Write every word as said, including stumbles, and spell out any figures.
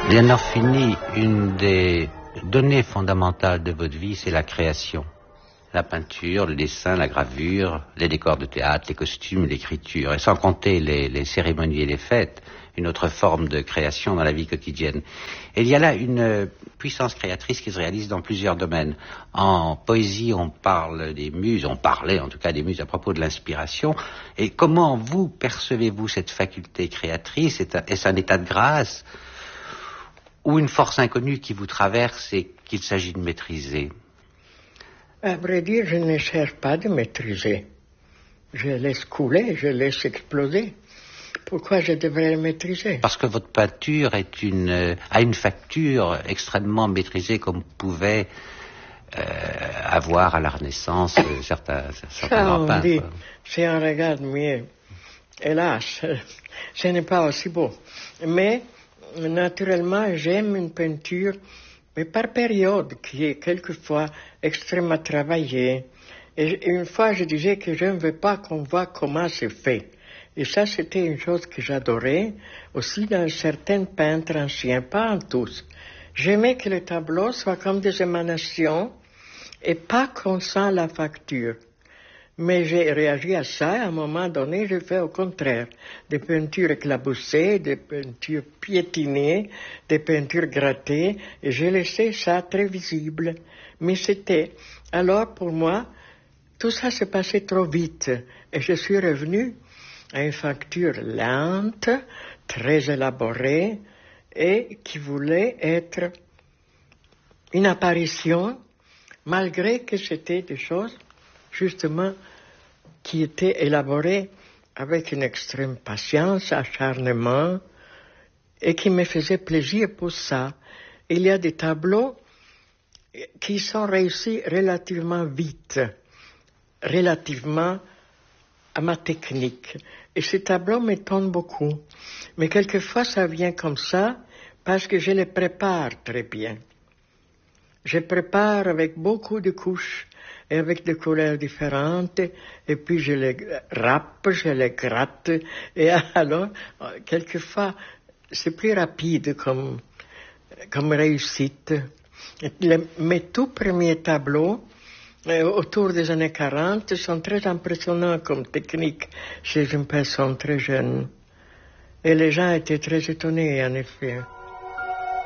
Léonore Fini, une des données fondamentales de votre vie, c'est la création. La peinture, le dessin, la gravure, les décors de théâtre, les costumes, l'écriture, et sans compter les, les cérémonies et les fêtes, une autre forme de création dans la vie quotidienne. Et il y a là une puissance créatrice qui se réalise dans plusieurs domaines. En poésie, on parle des muses, on parlait en tout cas des muses à propos de l'inspiration. Et comment vous percevez-vous cette faculté créatrice? Est-ce un état de grâce ou une force inconnue qui vous traverse et qu'il s'agit de maîtriser? À vrai dire, je ne cherche pas de maîtriser. Je laisse couler, je laisse exploser. Pourquoi je devrais le maîtriser? Parce que votre peinture est une, euh, a une facture extrêmement maîtrisée comme pouvait euh, avoir à la Renaissance euh, certains, certains Ça, grands on peintres. dit, si on regarde mieux, hélas, ce n'est pas aussi beau. Mais, naturellement, j'aime une peinture, mais par période, qui est quelquefois extrêmement travaillée. Et une fois, je disais que je ne veux pas qu'on voit comment c'est fait. Et ça, c'était une chose que j'adorais, aussi dans certains peintres anciens, pas en tous. J'aimais que les tableaux soient comme des émanations et pas qu'on sent la facture. Mais j'ai réagi à ça, à un moment donné, j'ai fait au contraire. Des peintures éclaboussées, des peintures piétinées, des peintures grattées, et j'ai laissé ça très visible. Mais c'était, alors pour moi, tout ça s'est passé trop vite, et je suis revenu à une facture lente, très élaborée, et qui voulait être une apparition, malgré que c'était des choses, justement, qui étaient élaborées avec une extrême patience, acharnement, et qui me faisaient plaisir pour ça. Il y a des tableaux qui sont réussis relativement vite, relativement à ma technique. Et ces tableaux m'étonnent beaucoup. Mais quelquefois, ça vient comme ça, parce que je les prépare très bien. Je prépare avec beaucoup de couches et avec des couleurs différentes, et puis je les râpe, je les gratte, et alors, quelquefois, c'est plus rapide comme, comme réussite. Les, mes tout premiers tableaux, euh, autour des années quarante, sont très impressionnants comme technique chez une personne très jeune. Et les gens étaient très étonnés, en effet.